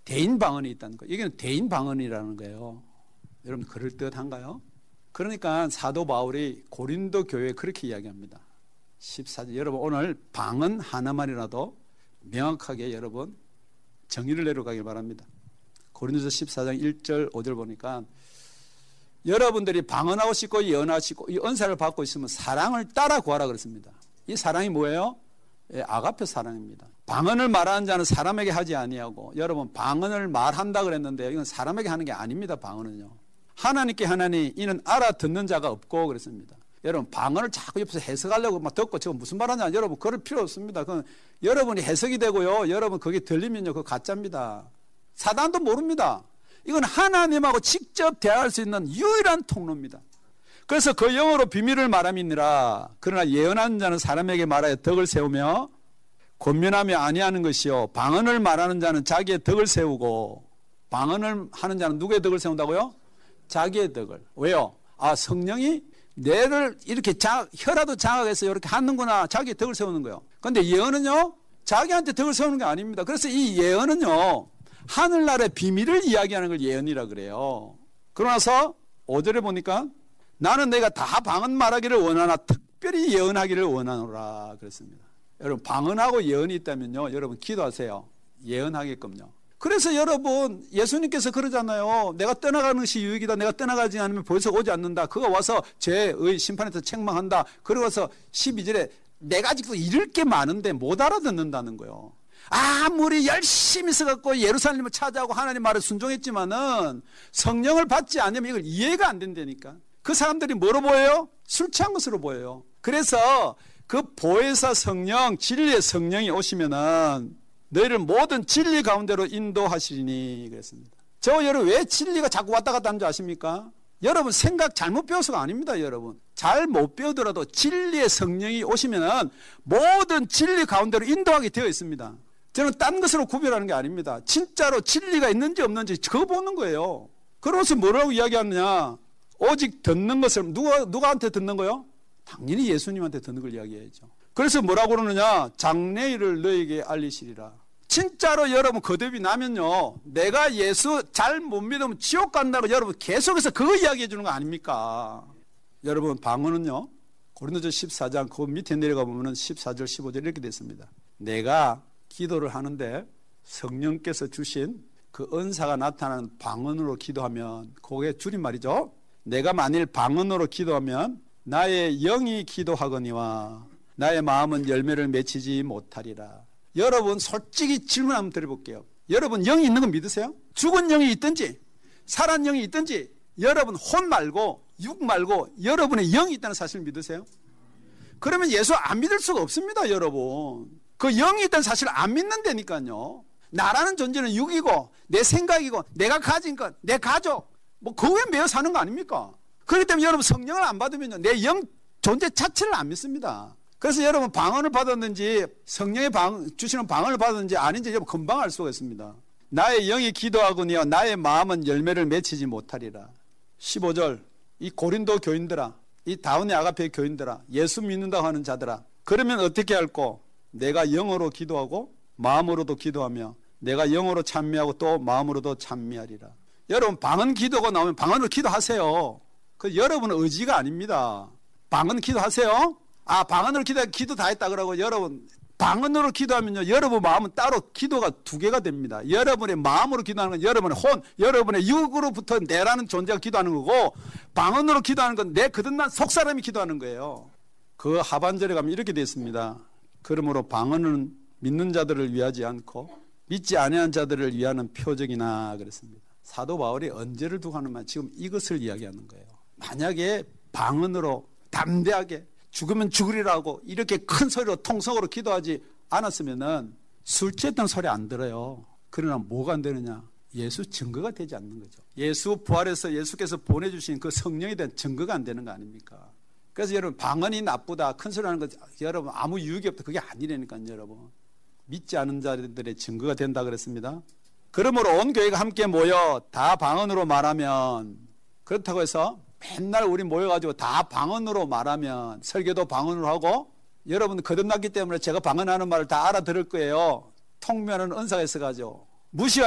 대인 방언이 있다는 거예요. 이게 대인 방언이라는 거예요. 여러분 그럴듯한가요? 그러니까 사도 바울이 고린도 교회에 그렇게 이야기합니다. 14절 여러분 오늘 방언 하나만이라도 명확하게 여러분 정의를 내려가길 바랍니다. 고린도서 14장 1절 5절 보니까 여러분들이 방언하고 싶고 예언하시고 이 은사를 받고 있으면 사랑을 따라 구하라 그랬습니다. 이 사랑이 뭐예요? 예, 아가페 사랑입니다. 방언을 말하는 자는 사람에게 하지 아니하고 여러분 방언을 말한다 그랬는데 이건 사람에게 하는 게 아닙니다. 방언은요. 하나님께 하나니 이는 알아듣는 자가 없고 그랬습니다. 여러분 방언을 자꾸 옆에서 해석하려고 막 듣고 지금 무슨 말하냐 여러분 그럴 필요 없습니다. 그건 여러분이 해석이 되고요. 여러분 그게 들리면요 그거 가짜입니다. 사단도 모릅니다. 이건 하나님하고 직접 대화할 수 있는 유일한 통로입니다. 그래서 그 영어로 비밀을 말함이니라. 그러나 예언하는 자는 사람에게 말하여 덕을 세우며 권면하며 아니하는 것이요 방언을 말하는 자는 자기의 덕을 세우고 방언을 하는 자는 누구의 덕을 세운다고요? 자기의 덕을. 왜요? 아 성령이 뇌를 이렇게 혀라도 장악해서 이렇게 하는구나. 자기의 덕을 세우는 거예요. 그런데 예언은요 자기한테 덕을 세우는 게 아닙니다. 그래서 이 예언은요 하늘나라의 비밀을 이야기하는 걸 예언이라 그래요. 그러나서 5절에 보니까 나는 내가 다 방언 말하기를 원하나 특별히 예언하기를 원하노라 그랬습니다. 여러분 방언하고 예언이 있다면요 여러분 기도하세요. 예언하게끔요. 그래서 여러분 예수님께서 그러잖아요. 내가 떠나가는 것이 유익이다. 내가 떠나가지 않으면 벌써 오지 않는다. 그가 와서 죄의 심판에서 책망한다. 그러고 와서 12절에 내가 아직도 잃을 게 많은데 못 알아듣는다는 거예요. 아무리 열심히 써갖고 예루살렘을 찾아오고 하나님 말에 순종했지만은 성령을 받지 않으면 이걸 이해가 안 된다니까. 그 사람들이 뭐로 보여요? 술 취한 것으로 보여요. 그래서 그 보혜사 성령, 진리의 성령이 오시면은 너희를 모든 진리 가운데로 인도하시리니 그랬습니다. 저 여러분 왜 진리가 자꾸 왔다 갔다 하는 줄 아십니까? 여러분 생각 잘못 배워서가 아닙니다. 여러분 잘 못 배우더라도 진리의 성령이 오시면은 모든 진리 가운데로 인도하게 되어 있습니다. 저는 딴 것으로 구별하는 게 아닙니다. 진짜로 진리가 있는지 없는지 그거 보는 거예요. 그러면서 뭐라고 이야기하느냐? 오직 듣는 것을 누구한테 듣는 거요? 당연히 예수님한테 듣는 걸 이야기해야죠. 그래서 뭐라고 그러느냐? 장래일을 너에게 알리시리라. 진짜로 여러분 거듭이 나면요 내가 예수 잘 못 믿으면 지옥 간다고 여러분 계속해서 그거 이야기해 주는 거 아닙니까? 여러분 방언은요 고린도서 14장 그 밑에 내려가 보면 14절 15절 이렇게 됐습니다. 내가 기도를 하는데 성령께서 주신 그 은사가 나타나는 방언으로 기도하면 그게 줄임말이죠. 내가 만일 방언으로 기도하면 나의 영이 기도하거니와 나의 마음은 열매를 맺히지 못하리라. 여러분 솔직히 질문 한번 드려볼게요. 여러분 영이 있는 거 믿으세요? 죽은 영이 있든지 살아난 영이 있든지 여러분 혼 말고 육 말고 여러분의 영이 있다는 사실을 믿으세요? 그러면 예수 안 믿을 수가 없습니다. 여러분 그 영이 있다는 사실을 안 믿는다니까요. 나라는 존재는 육이고 내 생각이고 내가 가진 것 내 가족 뭐 그거에 매여 사는 거 아닙니까? 그렇기 때문에 여러분 성령을 안 받으면 내 영 존재 자체를 안 믿습니다. 그래서 여러분 방언을 받았는지 성령의 주시는 방언을 받았는지 아닌지 여러분 금방 알 수가 있습니다. 나의 영이 기도하거니와 나의 마음은 열매를 맺히지 못하리라. 15절 이 고린도 교인들아 이 다운의 아가페 교인들아 예수 믿는다고 하는 자들아 그러면 어떻게 할꼬? 내가 영어로 기도하고 마음으로도 기도하며 내가 영어로 찬미하고 또 마음으로도 찬미하리라. 여러분 방언 기도가 나오면 방언으로 기도하세요. 그 여러분의 의지가 아닙니다. 방언 기도하세요. 아 방언으로 기도 다 했다 그러고 여러분 방언으로 기도하면요 여러분 마음은 따로 기도가 두 개가 됩니다. 여러분의 마음으로 기도하는 건 여러분의 혼 여러분의 육으로부터 내라는 존재가 기도하는 거고 방언으로 기도하는 건 내 거듭난 속사람이 기도하는 거예요. 그 하반절에 가면 이렇게 되어 있습니다. 그러므로 방언은 믿는 자들을 위하지 않고 믿지 아니한 자들을 위하는 표적이나 그랬습니다. 사도 바울이 언제를 두고 하는 말 지금 이것을 이야기하는 거예요. 만약에 방언으로 담대하게 죽으면 죽으리라고 이렇게 큰 소리로 통성으로 기도하지 않았으면은 술 취했다는 소리 안 들어요. 그러나 뭐가 안 되느냐? 예수 증거가 되지 않는 거죠. 예수 부활해서 예수께서 보내주신 그 성령에 대한 증거가 안 되는 거 아닙니까? 그래서 여러분 방언이 나쁘다 큰 소리 하는 거 여러분 아무 유익이 없다 그게 아니라니까요. 여러분 믿지 않은 자들의 증거가 된다 그랬습니다. 그러므로 온 교회가 함께 모여 다 방언으로 말하면 그렇다고 해서 맨날 우리 모여가지고 다 방언으로 말하면 설교도 방언으로 하고 여러분 거듭났기 때문에 제가 방언하는 말을 다 알아들을 거예요. 통면은 은사가 있어가지고 무시하지